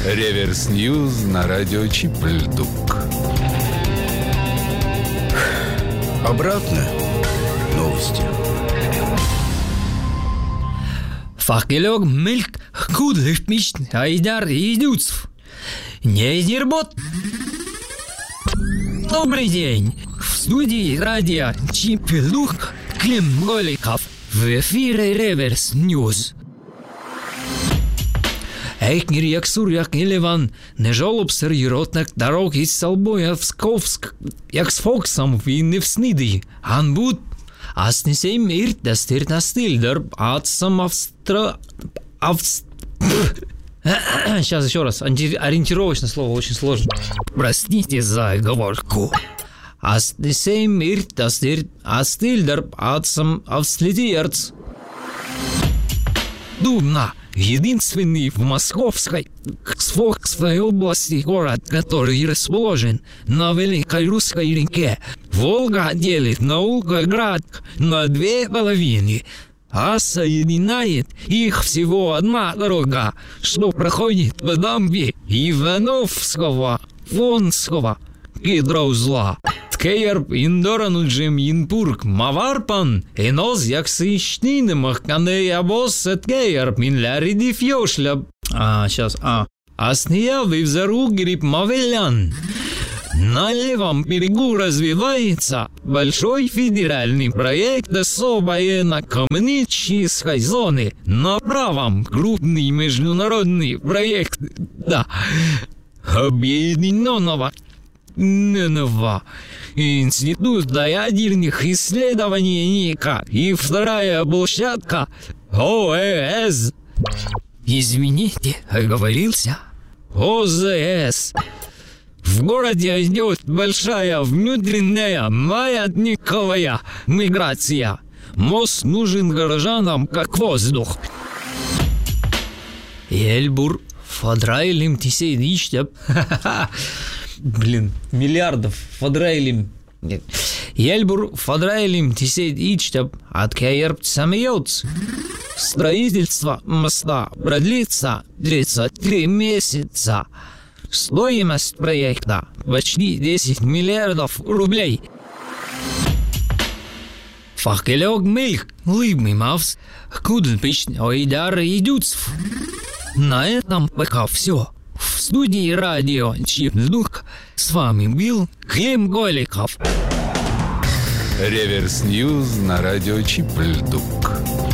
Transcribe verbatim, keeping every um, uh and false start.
Реверс Ньюз на радио Чип-Льдук. Обратно новости. Факелек мельк кудлифт мич айдар идуцв. Не изербот. Добрый день. В студии радио Чип-Льдук Клим Голиков. В эфире Реверс Ньюз. Eiknir jak surjak Ilevan не жалоб сырьеротных дорог из Солбоя в Сковск, jak с Фоксом в Невсниды, анбуд, а с несем ирт да стирт на стильдер, от сам австра... авст... Сейчас еще раз, ориентировочное слово, очень сложно. Простите за оговорку. А с несем ирт да стирт, а стильдер, от сам авслидиерц. Думна. Единственный в Московской Сфокской области город, который расположен на Великой Русской реке. Волга делит Наукоград на две половины, а соединяет их всего одна дорога, что проходит по дамбе Ивановского, Вонского гидроузла. Ткеерб индораnuджем инпург маварпан, эноз як сыштинемах канея босса ткеерб минляриди фьошля. А, сейчас, а. Асния вивзару гриб мавелян. На левом берегу развивается большой федеральный проект особой экономической зоны. На правом крупный международный проект, да, объединенного Ненова. Института ядерных исследований НИКа и вторая площадка ОЭС. Извините, оговорился. ОЗС. В городе идет большая внутренняя маятниковая миграция. Мост нужен горожанам как воздух. Эльбур фадрайлим тисейдичтеп. Блин, миллиардов фадрайлим. Елбур фадрайлим тисейд ичтаб откаерб самьёц. Строительство моста продлится тридцать три месяца. Стоимость проекта почти десять миллиардов рублей. Факелек мельк лыбный мавс куденпич ойдар идуцв. На этом пока все. В студии радио Чип-Льдук с вами был Клим Голиков. Реверс Ньюз на радио Чип-Льдук.